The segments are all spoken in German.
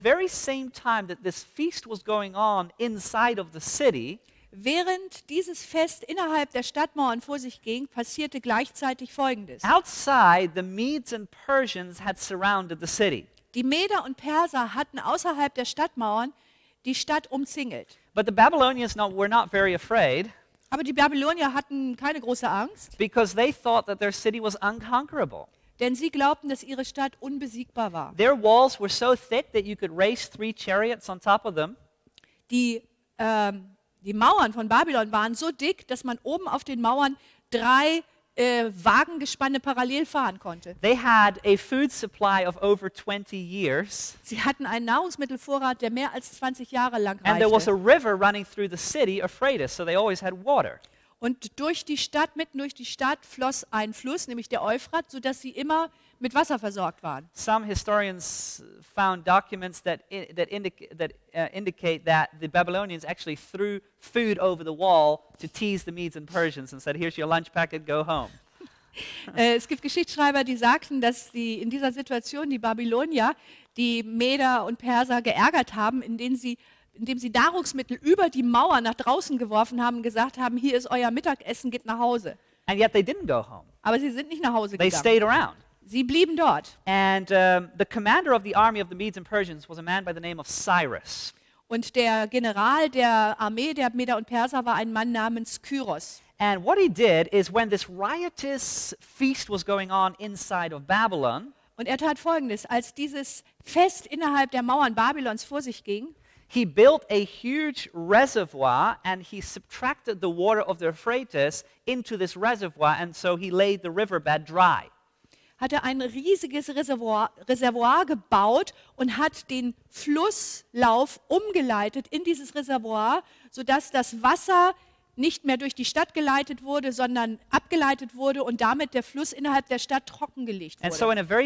very same time that this feast was going on inside of the city, Während dieses Fest innerhalb der Stadtmauern vor sich ging, passierte gleichzeitig Folgendes. outside the Medes and Persians had surrounded the city. Die Meder und Perser hatten außerhalb der Stadtmauern die Stadt umzingelt. But the Babylonians were not very afraid Aber die Babylonier hatten keine große Angst, because they thought that their city was unconquerable. denn sie glaubten, dass ihre Stadt unbesiegbar war. Their walls were so thick that you could race 3 chariots on top of them. Die Mauern von Babylon waren so dick, dass man oben auf den Mauern 3 Wagengespanne parallel fahren konnte. They had a food supply of over 20 years. Sie hatten einen Nahrungsmittelvorrat, der mehr als 20 Jahre lang And there was a reichte. river running through the city, Euphrates, so they always had water. Und durch die Stadt, mitten durch die Stadt, floss ein Fluss, nämlich der Euphrat, sodass sie immer mit Wasser versorgt waren. Some historians found documents that indicate that the Babylonians actually threw food over the wall to tease the Medes and Persians and said, "Here's your lunch packet, go home." Es gibt Geschichtsschreiber, die sagten, dass in dieser Situation die Babylonier die Meder und Perser geärgert haben, indem sie Nahrungsmittel über die Mauer nach draußen geworfen haben und gesagt haben, hier ist euer Mittagessen, geht nach Hause. And yet they didn't go home. Aber sie sind nicht nach Hause They gegangen. stayed around. Sie blieben dort. And the commander of the army of the Medes and Persians was a man by the name of Cyrus. Und der General der Armee der Meder und Perser war ein Mann namens Kyros. And what he did is when this riotous feast was going on inside of Babylon, Und er tat Folgendes, als dieses Fest innerhalb der Mauern Babylons vor sich ging, he built a huge reservoir and he subtracted the water of the Euphrates into this reservoir, and so he laid the riverbed dry. hat er ein riesiges Reservoir gebaut und hat den Flusslauf umgeleitet in dieses Reservoir, sodass das Wasser nicht mehr durch die Stadt geleitet wurde, sondern abgeleitet wurde und damit der Fluss innerhalb der Stadt trockengelegt And so wurde. in a very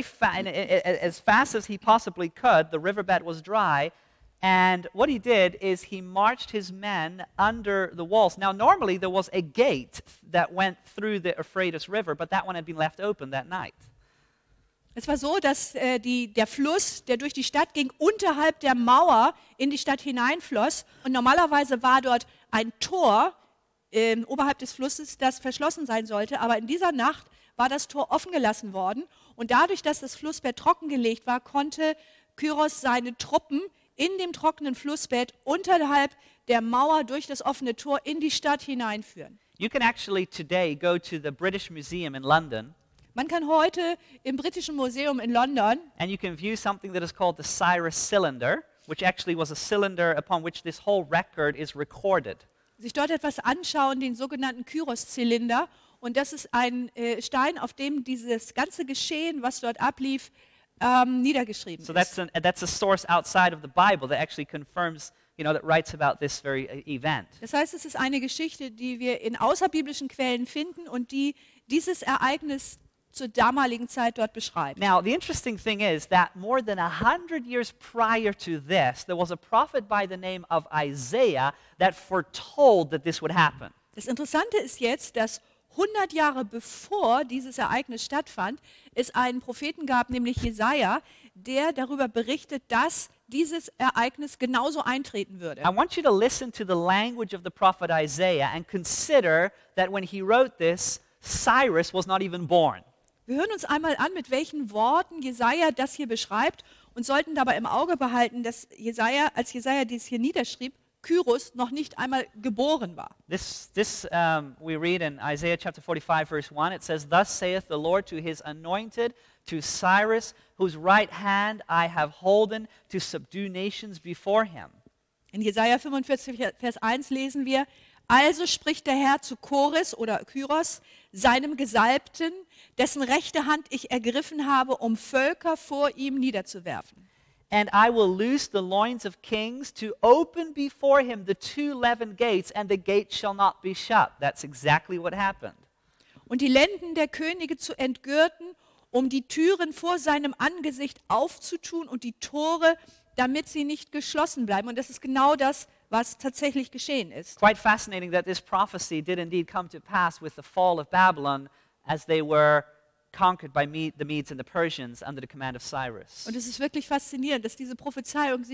as fast as he possibly could, the riverbed was dry. And what he did is he marched his men under the walls. Now, normally there was a gate that went through the Euphrates River, but that one had been left open that night. Es war so, dass der Fluss, der durch die Stadt ging, unterhalb der Mauer in die Stadt hineinfloss. Und normalerweise war dort ein Tor oberhalb des Flusses, das verschlossen sein sollte. Aber in dieser Nacht war das Tor offen gelassen worden. Und dadurch, dass das Flussbett trockengelegt war, konnte Kyros seine Truppen in dem trockenen Flussbett unterhalb der Mauer durch das offene Tor in die Stadt hineinführen. You can actually today go to the British Museum in London, Man kann heute im Britischen Museum in London and you can view something that is called the Cyrus cylinder, which actually was a cylinder upon which this whole record is recorded. sich dort etwas anschauen, den sogenannten Kyros-Zylinder. Und das ist ein Stein, auf dem dieses ganze Geschehen, was dort ablief, niedergeschrieben So ist. that's a source outside of the Bible that actually confirms, that writes about this very event. Das heißt, es ist eine Geschichte, die wir in außerbiblischen Quellen finden und die dieses Ereignis zur damaligen Zeit dort beschreibt. Now, the interesting thing is that more than 100 years prior to this, there was a prophet by the name of Isaiah that foretold that this would happen. Das Interessante ist jetzt, dass 100 Jahre bevor dieses Ereignis stattfand, es einen Propheten gab, nämlich Jesaja, der darüber berichtet, dass dieses Ereignis genauso eintreten würde. I want you to listen to the language of the prophet Isaiah and consider that when he wrote this, Cyrus was not even born. Wir hören uns einmal an, mit welchen Worten Jesaja das hier beschreibt und sollten dabei im Auge behalten, dass als Jesaja dies hier niederschrieb, Kyros noch nicht einmal geboren war. We read in Isaiah chapter 45, verse 1, it says, "Thus saith the Lord to his anointed, to Cyrus, whose right hand I have holden, to subdue nations before him." In Jesaja 45, Vers 1 lesen wir, also spricht der Herr zu Chores oder Kyros, seinem Gesalbten, dessen rechte Hand ich ergriffen habe, um Völker vor ihm niederzuwerfen. "And I will loose the loins of kings to open before him the 2 leaven gates, and the gates shall not be shut." That's exactly what happened. Und die Lenden der Könige zu entgürten, um die Türen vor seinem Angesicht aufzutun und die Tore, damit sie nicht geschlossen bleiben. Und das ist genau das, was tatsächlich geschehen ist. Quite fascinating that this prophecy did indeed come to pass with the fall of Babylon as they were conquered by the Medes and the Persians under the command of Cyrus. Und es ist wirklich faszinierend, dass diese Prophezeiung